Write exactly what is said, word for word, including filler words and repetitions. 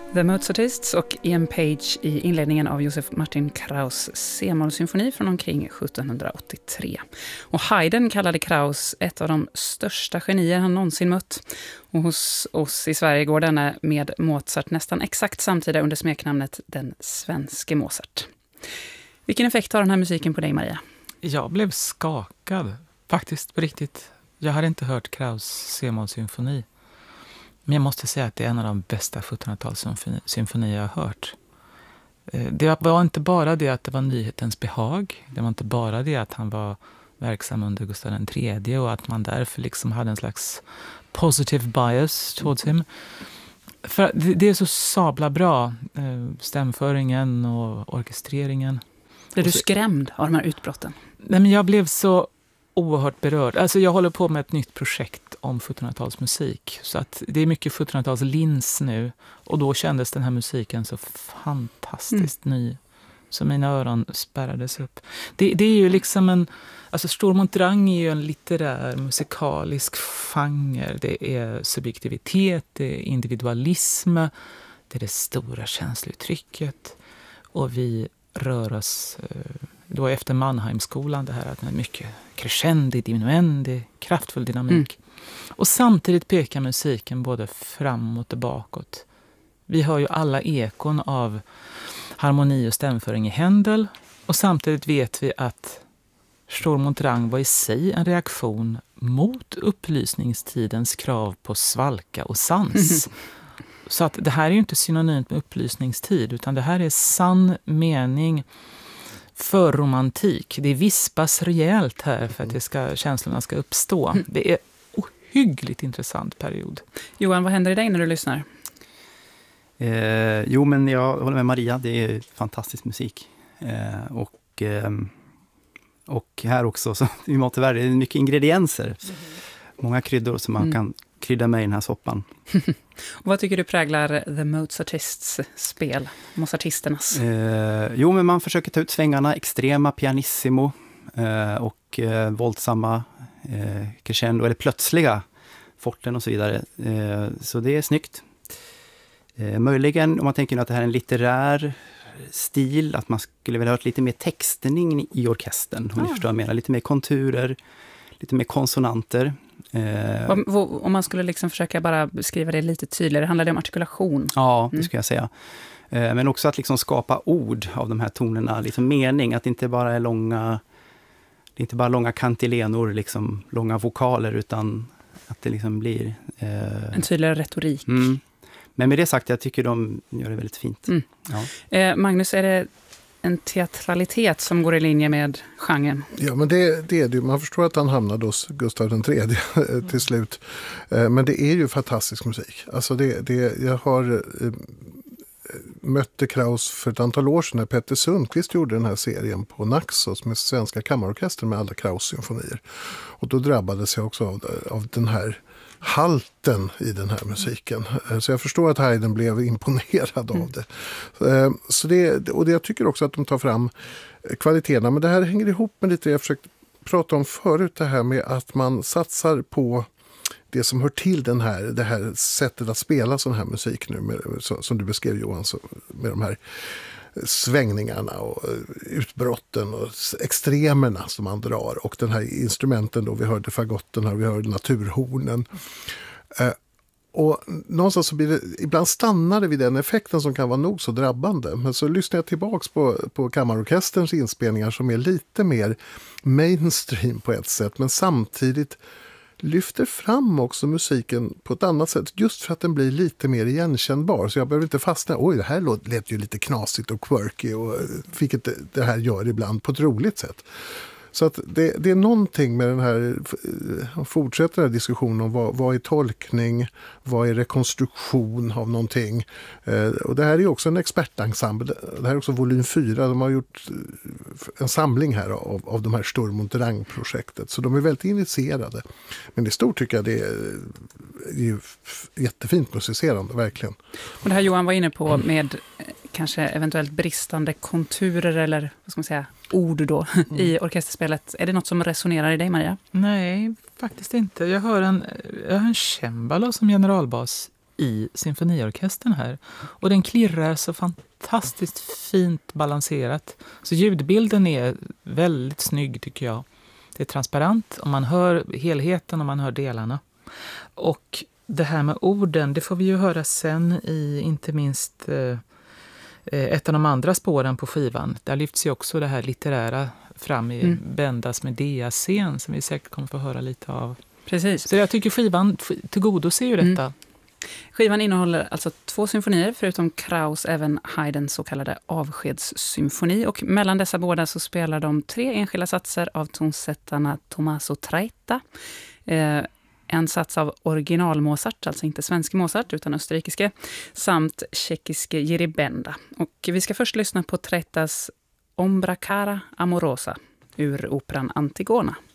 The Mozartists och Ian Page i inledningen av Josef Martin Kraus C-mollsymfoni från omkring sjuttonhundraåttiotre. Och Haydn kallade Kraus ett av de största genier han någonsin mött. Och hos oss i Sverige går denna med Mozart nästan exakt samtida under smeknamnet Den svenske Mozart. Vilken effekt har den här musiken på dig, Maria? Jag blev skakad, faktiskt på riktigt. Jag hade inte hört Kraus C-mollsymfoni. Men jag måste säga att det är en av de bästa sjuttonhundratals-symfonier jag har hört. Det var inte bara det att det var nyhetens behag. Det var inte bara det att han var verksam under Gustav den tredje och att man därför liksom hade en slags positive bias towards him. För det är så sabla bra. Stämföringen och orkestreringen. Blev du skrämd av de här utbrotten? Nej, men jag blev så oerhört berörd. Alltså jag håller på med ett nytt projekt om sjuttonhundratalsmusik. Så att det är mycket sjuttonhundratals-lins nu. Och då kändes den här musiken så fantastiskt mm. ny. Så mina öron spärrades upp. Det, det är ju liksom en... Alltså Stormontrang är ju en litterär, musikalisk genre. Det är subjektivitet, det är individualism. Det är det stora känslouttrycket. Och vi rör oss... Då efter Mannheimskolan, det här att det är mycket crescendi, diminuendi, kraftfull dynamik. Mm. Och samtidigt pekar musiken både framåt och bakåt. Vi hör ju alla ekon av harmoni och stämföring i Händel. Och samtidigt vet vi att Sturm-und-Drang var i sig en reaktion mot upplysningstidens krav på svalka och sans. Mm. Så att det här är ju inte synonymt med upplysningstid, utan det här är sann mening för romantik. Det vispas rejält här för att det ska, känslorna ska uppstå. Det är ohyggligt intressant period. Johan, vad händer i dig när du lyssnar? Eh, jo, men jag håller med Maria. Det är fantastisk musik. Eh, och, eh, och här också, så, i Matevärld, det är mycket ingredienser. Mm. Många kryddor som man mm. kan krydda med i den här soppan. Och vad tycker du präglar The Mozartists spel? Mozartisternas? Eh, jo, men man försöker ta ut svängarna. Extrema, pianissimo eh, och eh, våldsamma eh, crescendo, eller plötsliga forten och så vidare. Eh, så det är snyggt. Eh, möjligen, om man tänker att det här är en litterär stil, att man skulle vilja ha lite mer textning i orkestern. Om, ah. ni förstår vad jag menar. Lite mer konturer, lite mer konsonanter. Eh, om man skulle liksom försöka bara beskriva det lite tydligare, handlar det om artikulation? Ja, det skulle jag säga. Eh, men också att liksom skapa ord av de här tonerna, liksom mening, att det inte bara är långa, det är inte bara långa kantilenor, liksom långa vokaler, utan att det liksom blir eh, en tydligare retorik. Mm. Men med det sagt, jag tycker de gör det väldigt fint. Mm. Ja. Eh, Magnus, är det en teatralitet som går i linje med genren? Ja, men det, det är det. Man förstår att han hamnade hos Gustav den tredje till slut. Men det är ju fantastisk musik. Alltså det, det, jag har eh, mötte Kraus för ett antal år sedan när Petter Sundqvist gjorde den här serien på Naxos med Svenska kammarorkestern med alla Kraus-symfonier. Och då drabbades jag också av, av den här halten i den här musiken. Så jag förstår att Haydn blev imponerad av det. Mm. Så det, och det jag tycker också att de tar fram kvaliteterna. Men det här hänger ihop med lite jag försökt prata om förut. Det här med att man satsar på det som hör till den här, det här sättet att spela sån här musik nu. Med, som du beskrev, Johan, så, med de här svängningarna och utbrotten och extremerna som man drar, och den här instrumenten då, vi hörde fagotten här, vi hörde naturhornen eh, och någonstans så blir det, ibland stannar det vid den effekten som kan vara nog så drabbande, men så lyssnar jag tillbaks på, på kammarorkesterns inspelningar som är lite mer mainstream på ett sätt, men samtidigt lyfter fram också musiken på ett annat sätt, just för att den blir lite mer igenkännbar. Så jag behöver inte fastna, oj, det här lät, lät ju lite knasigt och quirky, och vilket det, det här gör ibland på ett roligt sätt. Så att det, det är någonting med den här, fortsätter den här diskussionen om vad, vad är tolkning, vad är rekonstruktion av någonting. Eh, och det här är ju också en expertensemble. Det här är också volym fyra. De har gjort en samling här av, av de här Sturm-und-Drang-projektet. Så de är väldigt initierade. Men i stort tycker jag det är, det är ju jättefint musicerande, verkligen. Och det här Johan var inne på med kanske eventuellt bristande konturer eller vad ska man säga, ord då mm. i orkesterspelet. Är det något som resonerar i dig, Maria? Nej, faktiskt inte. Jag hör en, jag hör en cembalo som generalbas i symfoniorkestern här. Och den klirrar så fantastiskt fint balanserat. Så ljudbilden är väldigt snygg tycker jag. Det är transparent och man hör helheten och man hör delarna. Och det här med orden, det får vi ju höra sen i inte minst eh, ett av de andra spåren på skivan. Där lyfts ju också det här litterära fram i mm. Bendas Medea-scen som vi säkert kommer få höra lite av. Precis. Så jag tycker skivan tillgodoser ju detta. Mm. Skivan innehåller alltså två symfonier, förutom Krauss även Haydns så kallade avskedssymfoni. Och mellan dessa båda så spelar de tre enskilda satser av tonsättarna Tommaso Traetta. Eh, en sats av original Mozart, alltså inte svensk Mozart utan österrikiske, samt tjeckiske Jiří Benda. Och vi ska först lyssna på Traettas Ombra cara amorosa ur operan Antigona.